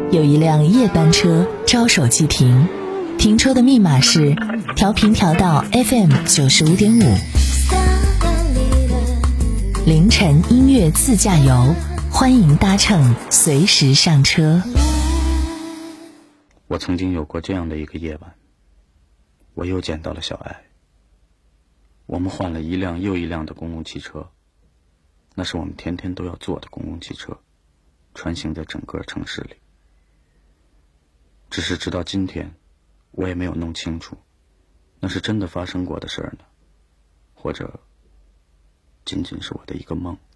有一辆夜班车招手即停，停车的密码是调频调到 FM95.5。凌晨音乐自驾游，欢迎搭乘，随时上车。 我曾经有过这样的一个夜晚，我又见到了小爱。我们换了一辆又一辆的公共汽车，那是我们天天都要坐的公共汽车，穿行在整个城市里。只是直到今天，我也没有弄清楚，那是真的发生过的事儿呢，或者仅仅是我的一个梦。